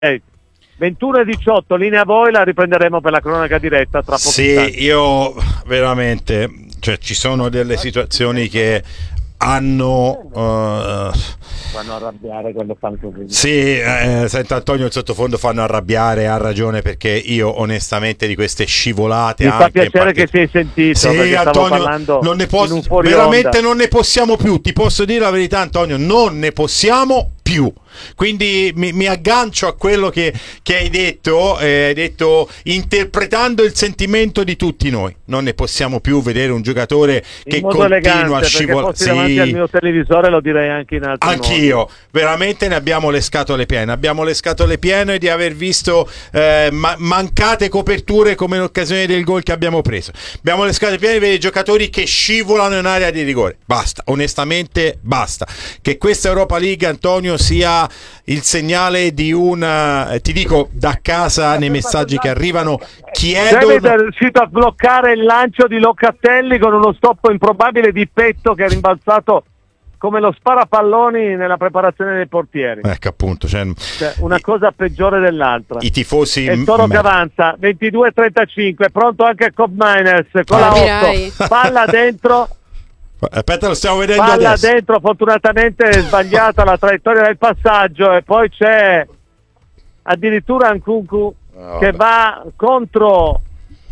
21:18, linea voi, la riprenderemo per la cronaca diretta tra pochi istanti. Sì, io veramente, cioè ci sono delle situazioni che hanno fanno arrabbiare quando fanno così. Sì, senta Antonio, il sottofondo fanno arrabbiare, ha ragione, perché io onestamente di queste scivolate mi fa piacere che si è sentito, sì, perché Antonio, stavo parlando non ne posso, in un fuori veramente onda. non ne possiamo più, ti posso dire la verità Antonio, non ne possiamo più. Quindi mi aggancio a quello che hai detto interpretando il sentimento di tutti noi. Non ne possiamo più vedere un giocatore che continua a scivolare. Fossi davanti al mio televisore lo direi anche in altro modo. Anch'io, veramente ne abbiamo le scatole piene di aver visto mancate coperture come l'occasione del gol che abbiamo preso. Abbiamo le scatole piene di vedere giocatori che scivolano in area di rigore. Basta, onestamente basta. Che questa Europa League, Antonio, sia il segnale di ti dico da casa nei messaggi che arrivano, chiedono. David è riuscito a bloccare il lancio di Locatelli con uno stop improbabile di petto che è rimbalzato come lo sparapalloni nella preparazione dei portieri. Ecco appunto, cioè, una cosa peggiore dell'altra. I tifosi. E Toro che avanza, 22:35, pronto anche Cobb Miners con la 8, palla dentro. Aspetta, lo stiamo vedendo palla adesso. Dentro, fortunatamente è sbagliata la traiettoria del passaggio, e poi c'è addirittura Nkunku che va contro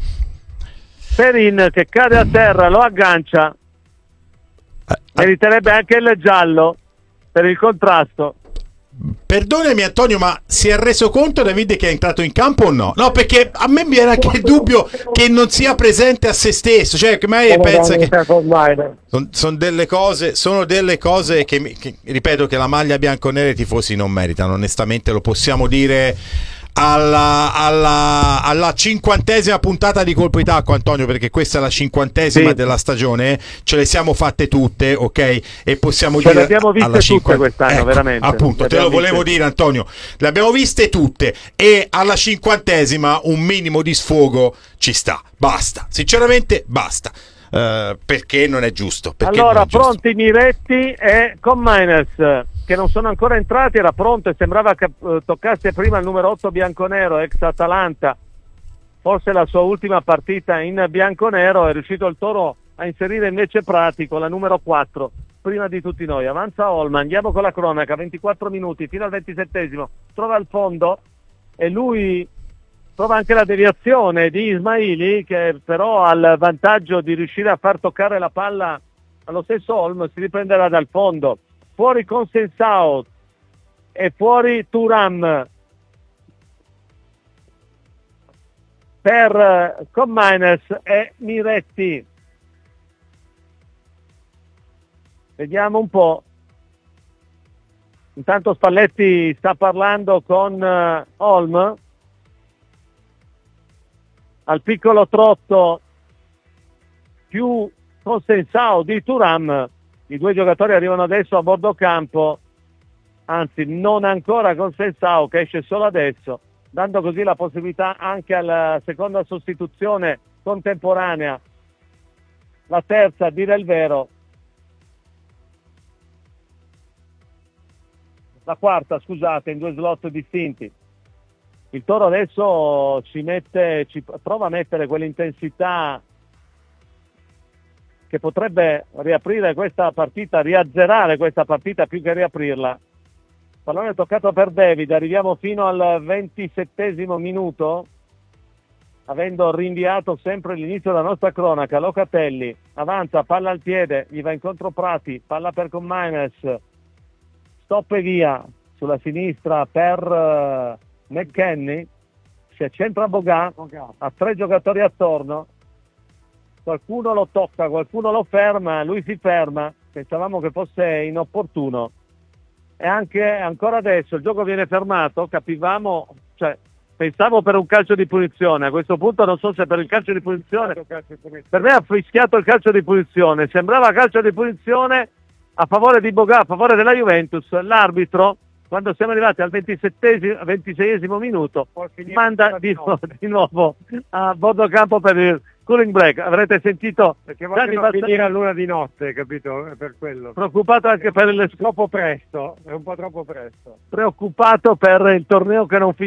Perin, che cade a terra, lo aggancia, meriterebbe anche il giallo per il contrasto. Perdonami Antonio, ma si è reso conto Davide che è entrato in campo o no? No, perché a me viene anche il dubbio che non sia presente a se stesso, cioè che mai pensa che sono delle cose che ripeto, che la maglia bianconera i tifosi non meritano, onestamente lo possiamo dire alla 50ª puntata di Colpo di Tacco, Antonio, perché questa è la 50ª della stagione, ce le siamo fatte tutte, ok? E possiamo dire le abbiamo viste tutte quest'anno, veramente. Appunto, te lo volevo dire Antonio, le abbiamo viste tutte e alla 50ª un minimo di sfogo ci sta, basta, sinceramente basta. Perché non è giusto. Allora, pronti Miretti e Cobb Miners, che non sono ancora entrati. Era pronto e sembrava che toccasse prima il numero 8 bianconero, ex Atalanta, forse la sua ultima partita in bianconero. È riuscito il Toro a inserire invece Pratico, la numero 4, prima di tutti noi. Avanza Olma, andiamo con la cronaca, 24 minuti fino al 27esimo, trova il fondo e lui trova anche la deviazione di Ismaili, che però ha il vantaggio di riuscire a far toccare la palla allo stesso Olmo. Si riprenderà dal fondo, fuori Consensao e fuori Thuram per Cobb Miners e Miretti. Vediamo un po'. Intanto Spalletti sta parlando con Olm. Al piccolo trotto più Consensao di Thuram, i due giocatori arrivano adesso a bordo campo, anzi non ancora Consensao, che esce solo adesso, dando così la possibilità anche alla seconda sostituzione contemporanea, la terza a dire il vero, la quarta scusate, in due slot distinti. Il Toro adesso prova a mettere quell'intensità che potrebbe riaprire questa partita, riazzerare questa partita più che riaprirla. Pallone toccato per David, arriviamo fino al 27esimo minuto, avendo rinviato sempre l'inizio della nostra cronaca. Locatelli avanza, palla al piede, gli va incontro Prati, palla per Cobb Miners, stop e via sulla sinistra per McKennie, si accentra Boga, ha tre giocatori attorno, qualcuno lo tocca, qualcuno lo ferma, lui si ferma, pensavamo che fosse inopportuno, e anche ancora adesso il gioco viene fermato, pensavo per un calcio di punizione, a questo punto non so se per il calcio di punizione, per me ha fischiato il calcio di punizione, sembrava calcio di punizione a favore di Boga, a favore della Juventus. L'arbitro, quando siamo arrivati al 26esimo minuto, manda di nuovo a bordo campo per il Schooling Black, avrete sentito Perché Gianni vogliono Balzani finire a luna di notte, capito? È per quello. preoccupato anche per il Troppo presto, è un po' troppo presto. preoccupato per il torneo che non